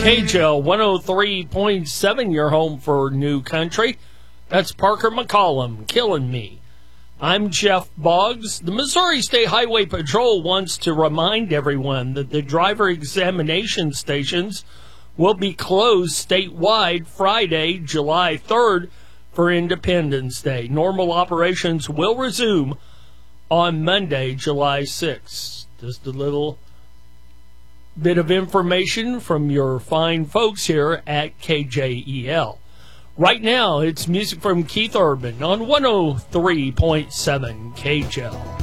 KJL 103.7, your home for new country. That's Parker McCollum, Killing Me. I'm Jeff Boggs. The Missouri State Highway Patrol wants to remind everyone that the driver examination stations will be closed statewide Friday, July 3rd for Independence Day. Normal operations will resume on Monday, July 6th. Just a little bit of information from your fine folks here at KJEL. Right now, it's music from Keith Urban on 103.7 KJEL.